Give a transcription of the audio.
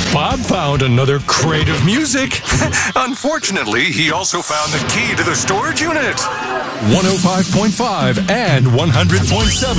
Bob found another crate of music. Unfortunately, he also found the key to the storage unit. 105.5 and 100.7